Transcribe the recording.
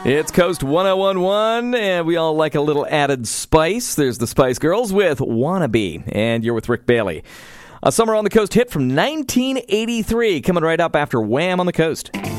It's Coast 1011, and we all like a little added spice. There's the Spice Girls with Wannabe, and you're with Rick Bailey. A Summer on the Coast hit from 1983, coming right up after Wham on the Coast.